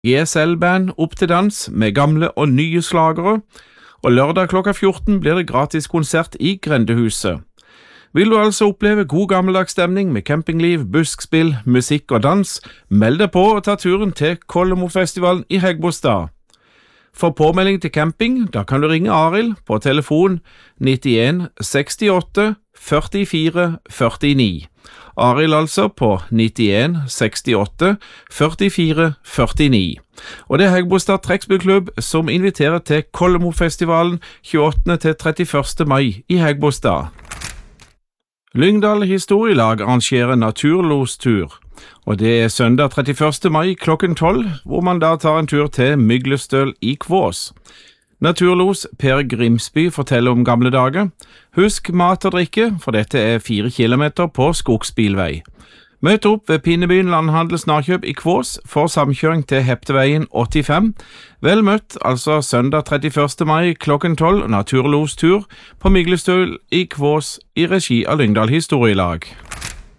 GSL-band opp til dans med gamle og nye slagere, og lørdag klokka 14 blir det gratis konsert i Grendehuset. Vil du altså oppleve god gammeldags stemning med campingliv, buskspill, musikk og dans, meld deg på og ta turen til Kollomofestivalen i Hægebostad. For påmelding til camping, da kan du ringe Arild på telefon 91 68 44 49. Arild altså på 91 68 44 49. Og det er Hægebostad Trekkspillklubb som inviterer til Kollomofestivalen 28. til 31. mai i Hægebostad. Lyngdal Historielag arrangerer naturlostur, og det er søndag 31. mai klokken 12, hvor man da tar en tur til Myglestøl i Kvås. Naturlos Per Grimsby forteller om gamle dager. Husk mat og drikke, for dette er 4 kilometer på skogsbilvei. Møt opp ved Pinnebyen Landhandel Snarkjøp i Kvås for samkjøring til Hepteveien 85. Vel møtt, altså søndag 31. mai klokken 12, naturlostur på Myglestøl i Kvås i regi av Lyngdal Historielag.